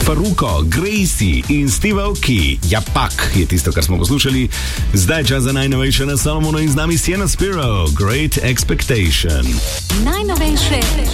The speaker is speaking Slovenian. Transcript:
Farruko, Gracie in Steve Aoki. Ja, pak je tisto, kar smo poslušali. Zdaj čas za najnovejše na Solomonu in z nami Sienna Spiro, Great Expectation. Najnovejše